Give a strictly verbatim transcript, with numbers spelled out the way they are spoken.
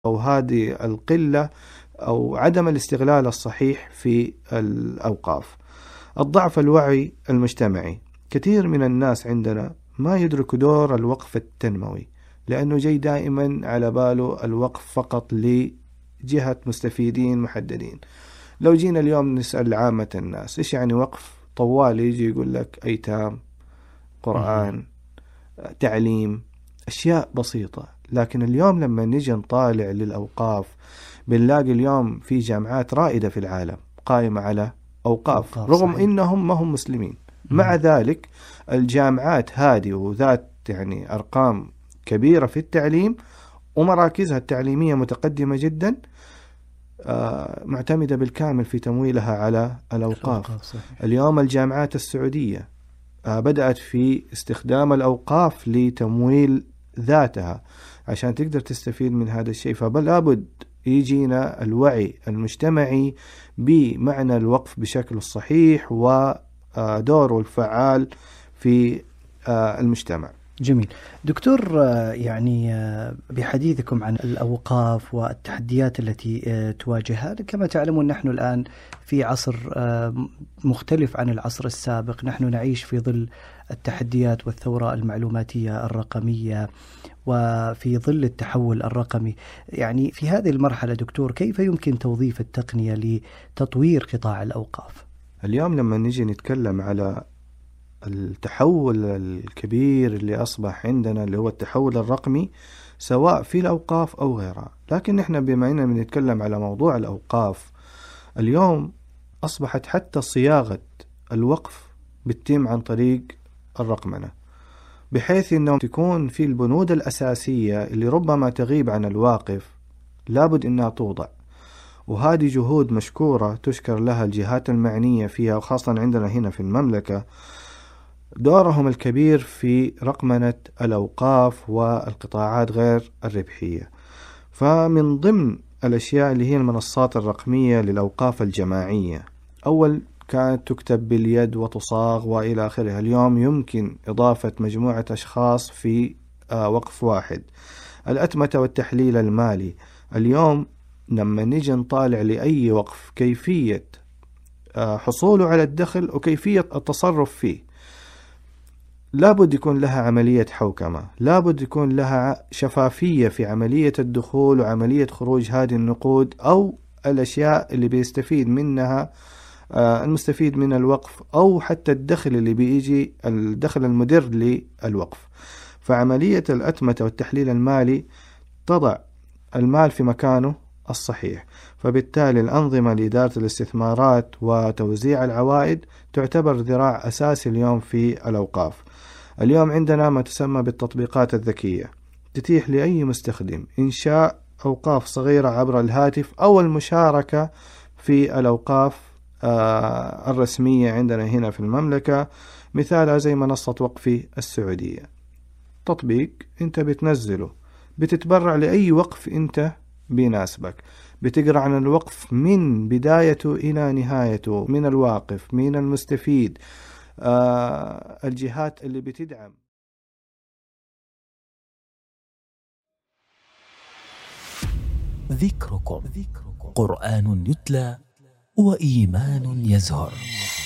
أو هذه القلة أو عدم الاستغلال الصحيح في الأوقاف. الضعف الوعي المجتمعي، كثير من الناس عندنا ما يدرك دور الوقف التنموي، لأنه جاي دائما على باله الوقف فقط لجهة مستفيدين محددين. لو جينا اليوم نسأل عامة الناس إيش يعني وقف طوال، يجي يقول لك أيتام، قرآن، تعليم، أشياء بسيطة. لكن اليوم لما نجي نطالع للأوقاف بنلاقي اليوم في جامعات رائدة في العالم قائمة على أوقاف، أوقاف رغم صحيح. إنهم ما هم مسلمين. مم. مع ذلك الجامعات هذه وذات يعني أرقام كبيرة في التعليم ومراكزها التعليمية متقدمة جدا، آه معتمدة بالكامل في تمويلها على الأوقاف. اليوم الجامعات السعودية آه بدأت في استخدام الأوقاف لتمويل ذاتها عشان تقدر تستفيد من هذا الشيء. فبل لابد يجينا الوعي المجتمعي بمعنى الوقف بشكل الصحيح ودوره الفعال في المجتمع. جميل دكتور، يعني بحديثكم عن الأوقاف والتحديات التي تواجهها، كما تعلمون نحن الآن في عصر مختلف عن العصر السابق، نحن نعيش في ظل التحديات والثورة المعلوماتية الرقمية وفي ظل التحول الرقمي. يعني في هذه المرحلة دكتور، كيف يمكن توظيف التقنية لتطوير قطاع الأوقاف؟ اليوم لما نجي نتكلم على التحول الكبير اللي أصبح عندنا اللي هو التحول الرقمي سواء في الأوقاف أو غيرها، لكن نحن بما أننا بنتكلم على موضوع الأوقاف اليوم أصبحت حتى صياغة الوقف بتتم عن طريق الرقمنة، بحيث أنه تكون في البنود الأساسية اللي ربما تغيب عن الواقف لابد أنها توضع. وهذه جهود مشكورة تشكر لها الجهات المعنية فيها، وخاصة عندنا هنا في المملكة دورهم الكبير في رقمنة الأوقاف والقطاعات غير الربحية. فمن ضمن الأشياء اللي هي المنصات الرقمية للأوقاف الجماعية، أول كانت تكتب باليد وتصاغ وإلى آخره، اليوم يمكن إضافة مجموعة أشخاص في وقف واحد. الأتمتة والتحليل المالي، اليوم لما نيجي نطالع لأي وقف كيفية حصوله على الدخل وكيفية التصرف فيه، لابد يكون لها عملية حوكمة، لابد يكون لها شفافية في عملية الدخول وعملية خروج هذه النقود أو الأشياء اللي بيستفيد منها المستفيد من الوقف، أو حتى الدخل اللي بيجي الدخل المدر للوقف. فعملية الأتمتة والتحليل المالي تضع المال في مكانه الصحيح، فبالتالي الأنظمة لإدارة الاستثمارات وتوزيع العوائد تعتبر ذراع أساسي اليوم في الأوقاف. اليوم عندنا ما تسمى بالتطبيقات الذكية، تتيح لأي مستخدم إنشاء أوقاف صغيرة عبر الهاتف أو المشاركة في الأوقاف الرسمية عندنا هنا في المملكة. مثالها زي منصة وقفي السعودية، تطبيق أنت بتنزله بتتبرع لأي وقف أنت بيناسبك، بتقرأ عن الوقف من بدايته إلى نهايته، من الواقف، من المستفيد، آه الجهات اللي بتدعم. ذكركم قرآن يتلى وإيمان يزهر.